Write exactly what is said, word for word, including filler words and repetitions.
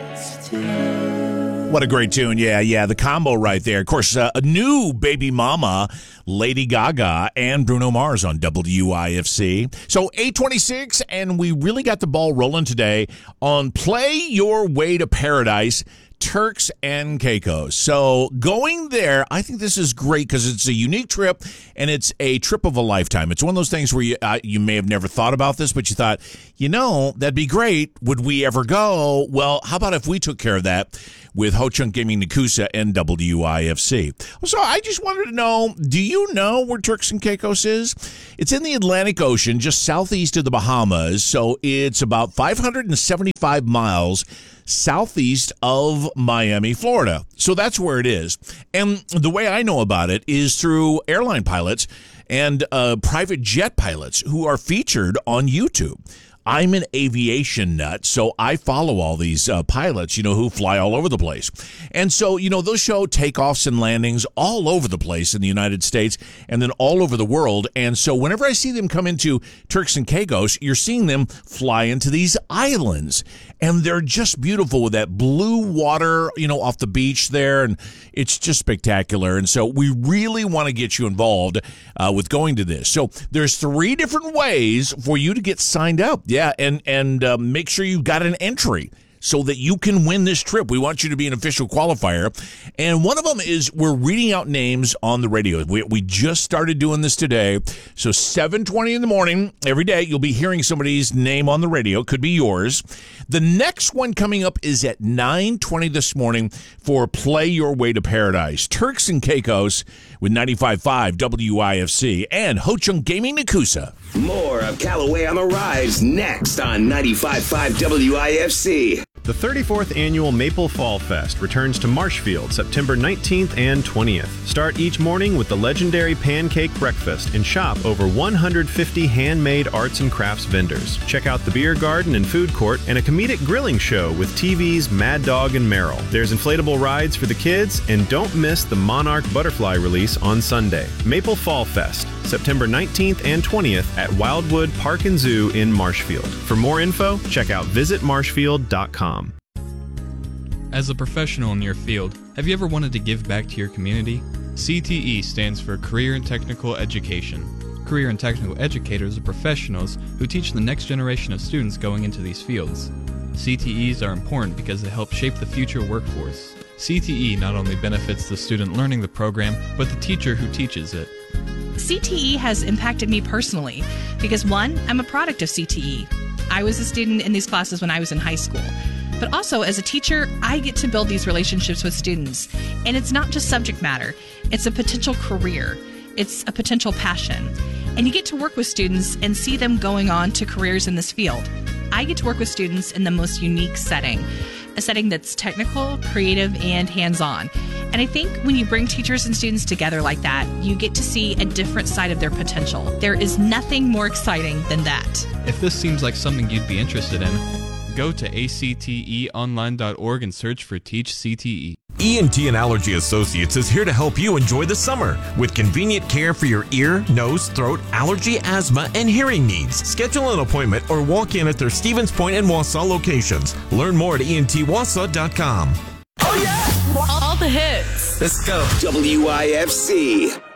What a great tune. Yeah, yeah, the combo right there. Of course, uh, a new baby mama, Lady Gaga and Bruno Mars on W I F C. So eight twenty-six, and we really got the ball rolling today on Play Your Way to Paradise, Turks and Caicos. So going there, I think this is great because it's a unique trip and it's a trip of a lifetime. It's one of those things where you uh, you may have never thought about this, but you thought, you know, that'd be great. Would we ever go? Well, how about if we took care of that with Ho Chunk Gaming Nakusa and W I F C? So I just wanted to know, do you know where Turks and Caicos is? It's in the Atlantic Ocean, just southeast of the Bahamas. So it's about five hundred seventy-five miles southeast of Miami, Florida. So that's where it is. And the way I know about it is through airline pilots and uh, private jet pilots who are featured on YouTube. I'm an aviation nut, so I follow all these uh, pilots, you know, who fly all over the place. And so, you know, those show takeoffs and landings all over the place in the United States and then all over the world. And so whenever I see them come into Turks and Caicos, you're seeing them fly into these islands. And they're just beautiful with that blue water, you know, off the beach there. And it's just spectacular. And so we really want to get you involved uh, with going to this. So there's three different ways for you to get signed up. Yeah, and, and uh, make sure you've got an entry so that you can win this trip. We want you to be an official qualifier. And one of them is we're reading out names on the radio. We, we just started doing this today. So seven twenty in the morning, every day, you'll be hearing somebody's name on the radio. Could be yours. The next one coming up is at nine twenty this morning for Play Your Way to Paradise. Turks and Caicos with ninety-five point five W I F C and Ho Chunk Gaming Nakusa. More of Callaway on the Rise next on ninety-five point five W I F C. The thirty-fourth Annual Maple Fall Fest returns to Marshfield September nineteenth and twentieth. Start each morning with the legendary Pancake Breakfast and shop over one hundred fifty handmade arts and crafts vendors. Check out the beer garden and food court and a comedic grilling show with T V's Mad Dog and Merrill. There's inflatable rides for the kids, and don't miss the Monarch Butterfly release on Sunday. Maple Fall Fest, September nineteenth and twentieth at Wildwood Park and Zoo in Marshfield. For more info, check out visit marshfield dot com. As a professional in your field, have you ever wanted to give back to your community? C T E stands for Career and Technical Education. Career and Technical Educators are professionals who teach the next generation of students going into these fields. C T Es are important because they help shape the future workforce. C T E not only benefits the student learning the program, but the teacher who teaches it. C T E has impacted me personally because, one, I'm a product of C T E. I was a student in these classes when I was in high school. But also, as a teacher, I get to build these relationships with students. And it's not just subject matter. It's a potential career. It's a potential passion. And you get to work with students and see them going on to careers in this field. I get to work with students in the most unique setting, a setting that's technical, creative, and hands-on. And I think when you bring teachers and students together like that, you get to see a different side of their potential. There is nothing more exciting than that. If this seems like something you'd be interested in, go to A C T E online dot org and search for Teach C T E. E N T and Allergy Associates is here to help you enjoy the summer with convenient care for your ear, nose, throat, allergy, asthma, and hearing needs. Schedule an appointment or walk in at their Stevens Point and Wausau locations. Learn more at E N T wausau dot com. Oh yeah! All the hits. Let's go. W I F C.